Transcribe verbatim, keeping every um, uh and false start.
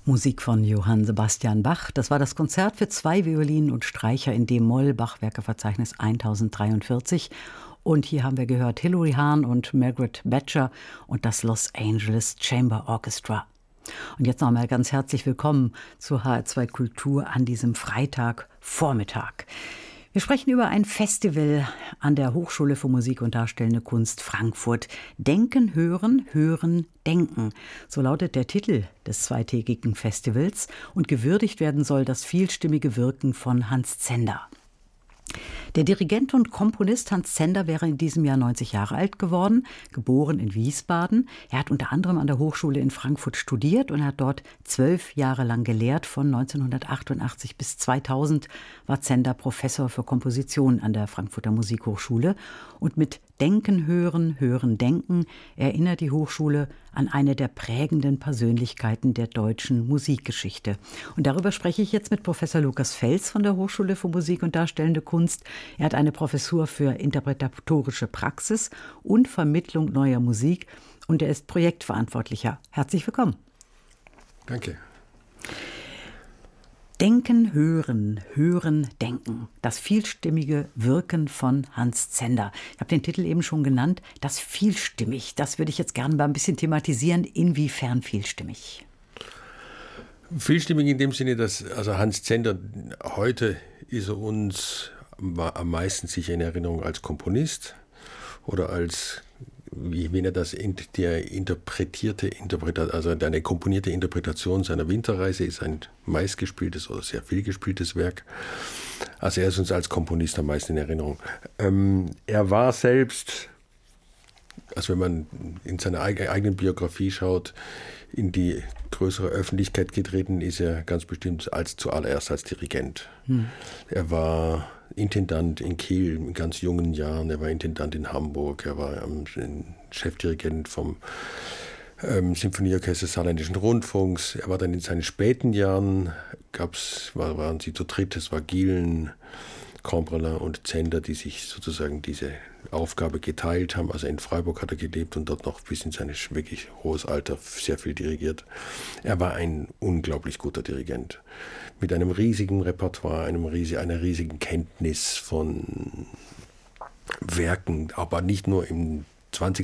Musik von Johann Sebastian Bach. Das war das Konzert für zwei Violinen und Streicher in D-Moll, Bachwerkeverzeichnis tausenddreiundvierzig. Und hier haben wir gehört Hilary Hahn und Margaret Batcher und das Los Angeles Chamber Orchestra. Und jetzt nochmal ganz herzlich willkommen zu H R zwei Kultur an diesem Freitagvormittag. Wir sprechen über ein Festival an der Hochschule für Musik und Darstellende Kunst Frankfurt. Denken, hören, hören, denken. So lautet der Titel des zweitägigen Festivals. Und gewürdigt werden soll das vielstimmige Wirken von Hans Zender. Der Dirigent und Komponist Hans Zender wäre in diesem Jahr neunzig Jahre alt geworden, geboren in Wiesbaden. Er hat unter anderem an der Hochschule in Frankfurt studiert und hat dort zwölf Jahre lang gelehrt. Von neunzehnhundertachtundachtzig bis zweitausend war Zender Professor für Komposition an der Frankfurter Musikhochschule. Und mit Denken, Hören, Hören, Denken erinnert die Hochschule an eine der prägenden Persönlichkeiten der deutschen Musikgeschichte. Und darüber spreche ich jetzt mit Professor Lukas Fels von der Hochschule für Musik und Darstellende Kunst. Er hat eine Professur für interpretatorische Praxis und Vermittlung neuer Musik und er ist Projektverantwortlicher. Herzlich willkommen. Danke. Denken, hören, hören, denken. Das vielstimmige Wirken von Hans Zender. Ich habe den Titel eben schon genannt. Das vielstimmig. Das würde ich jetzt gerne mal ein bisschen thematisieren. Inwiefern vielstimmig? Vielstimmig in dem Sinne, dass also Hans Zender, heute ist er uns am meisten sicher in Erinnerung als Komponist oder als, wie wenn er das, der interpretierte Interpretation, also eine komponierte Interpretation seiner Winterreise ist ein meistgespieltes oder sehr viel gespieltes Werk. Also er ist uns als Komponist am meisten in Erinnerung. Ähm, er war selbst, also wenn man in seiner eigenen Biografie schaut, in die größere Öffentlichkeit getreten ist er ganz bestimmt als zuallererst als Dirigent. Hm. Er war Intendant in Kiel in ganz jungen Jahren, er war Intendant in Hamburg, er war ähm, Chefdirigent vom ähm, Symphonieorchester des Saarländischen Rundfunks. Er war dann in seinen späten Jahren, gab's, war, waren sie zu dritt, es war Gielen, Cambrelin und Zender, die sich sozusagen diese Aufgabe geteilt haben. Also in Freiburg hat er gelebt und dort noch bis in sein wirklich hohes Alter sehr viel dirigiert. Er war ein unglaublich guter Dirigent. Mit einem riesigen Repertoire, einem riesig, einer riesigen Kenntnis von Werken, aber nicht nur im zwanzigsten